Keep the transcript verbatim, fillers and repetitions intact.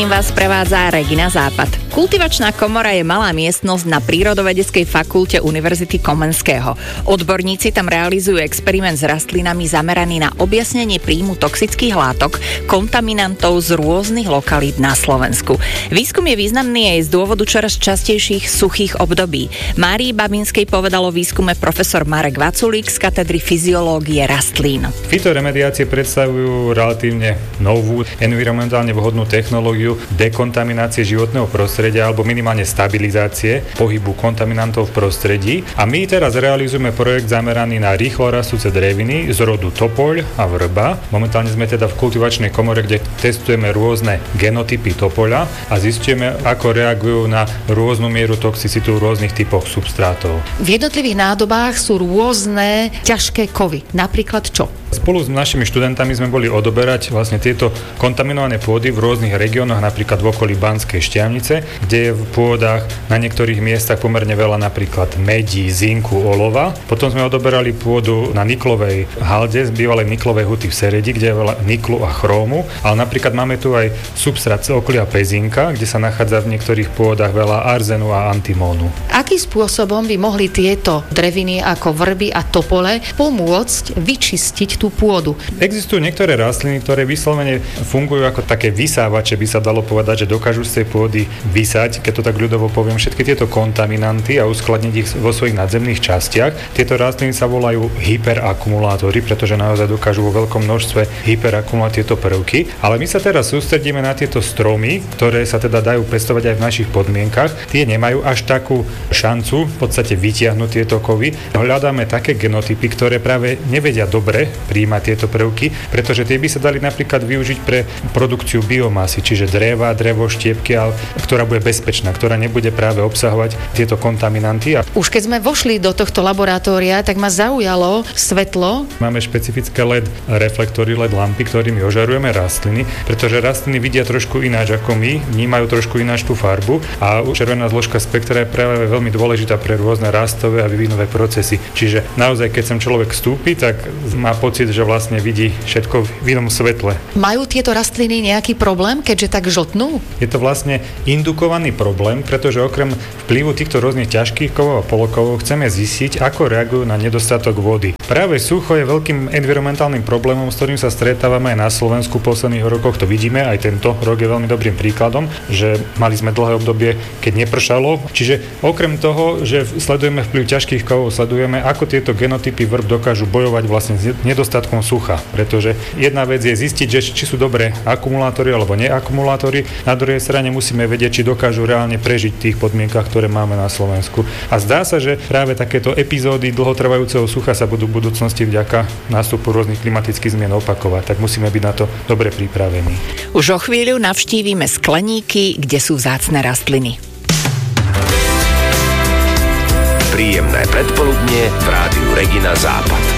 Vás prevádza Regina Západ. Kultivačná komora je malá miestnosť na Prírodovedeckej fakulte Univerzity Komenského. Odborníci tam realizujú experiment s rastlinami zameraný na objasnenie príjmu toxických látok, kontaminantov z rôznych lokalít na Slovensku. Výskum je významný aj z dôvodu čoraz častejších suchých období. Márii Babinskej povedal o výskume profesor Marek Vaculík z katedry fyziológie rastlín. Fytoremediácie predstavujú relatívne novú, environmentálne vhodnú technológiu dekontaminácie životného prostredia alebo minimálne stabilizácie pohybu kontaminantov v prostredí. A my teraz realizujeme projekt zameraný na rýchlo rastúce dreviny z rodu topoľ a vrba. Momentálne sme teda v kultivačnej komore, kde testujeme rôzne genotypy topoľa a zistíme, ako reagujú na rôznu mieru toxicitu v rôznych typoch substrátov. V jednotlivých nádobách sú rôzne ťažké kovy. Napríklad čo? Spolu s našimi študentami sme boli odoberať vlastne tieto kontaminované pôdy v rôznych regiónoch, napríklad v okolí Banskej Štiavnice, kde je v pôdach na niektorých miestach pomerne veľa napríklad medí, zinku, olova. Potom sme odoberali pôdu na niklovej halde z bývalej niklovej huty v Seredi, kde je veľa niklu a chrómu, ale napríklad máme tu aj substrát z okolia Pezinka, kde sa nachádza v niektorých pôdach veľa arzenu a antimónu. Akým spôsobom by mohli tieto dreviny ako vrby a topole pomôcť vyčistiť tú pôdu? Existujú niektoré rastliny, ktoré vyslovene fungujú ako také vysávače, by sa dalo povedať, že dokážu z tej pôdy vysať, keď to tak ľudovo poviem, všetky tieto kontaminanty a uskladniť ich vo svojich nadzemných častiach. Tieto rastliny sa volajú hyperakumulátory, pretože naozaj dokážu vo veľkom množstve hyperakumulovať tieto prvky. Ale my sa teraz sústredíme na tieto stromy, ktoré sa teda dajú pestovať aj v našich podmienkach. Tie nemajú až takú šancu v podstate vytiahnuť tieto kovy. Hľadáme také genotypy, ktoré práve nevedia dobre prijímať tieto prvky, pretože tie by sa dali napríklad využiť pre produkciu biomasy, čiže dreva, drevo, štiepky, ktorá bude bezpečná, ktorá nebude práve obsahovať tieto kontaminanty. Už keď sme vošli do tohto laboratória, tak ma zaujalo svetlo. Máme špecifické el é dé reflektory, el é dé lampy, ktorými ožarujeme rastliny, pretože rastliny vidia trošku ináč ako my, vnímajú trošku ináč tú farbu a červená zložka spektra je práve veľmi dôležitá pre rôzne rastové a vývinové procesy. Čiže naozaj, keď sem človek vstúpi, tak má pocit, že vlastne vidí všetko v inom svetle. Majú tieto rastliny nejaký problém, keďže tak žltnú? Je to vlastne indukovaný problém, pretože okrem vplyvu týchto rôznych ťažkých kovov a polokovov chceme zistiť, ako reagujú na nedostatok vody. Práve sucho je veľkým environmentálnym problémom, s ktorým sa stretávame aj na Slovensku v posledných rokoch. To vidíme, aj tento rok je veľmi dobrým príkladom, že mali sme dlhé obdobie, keď nepršalo. Čiže okrem toho, že sledujeme vplyv ťažkých kovov, sledujeme, ako tieto genotypy vrb dokážu bojovať vlastne s nedostatkom sucha, pretože jedna vec je zistiť, že či sú dobré akumulátory alebo neakumulátory. Na druhej strane musíme vedieť, či dokážu reálne prežiť v tých podmienkach, ktoré máme na Slovensku. A zdá sa, že práve takéto epizódy dlhotrvajúceho sucha sa budú v budúcnosti vďaka nástupu rôznych klimatických zmien opakovať, tak musíme byť na to dobre pripravení. Už o chvíľu navštívime skleníky, kde sú vzácne rastliny. Príjemné predpoludnie v rádiu Regina Západ.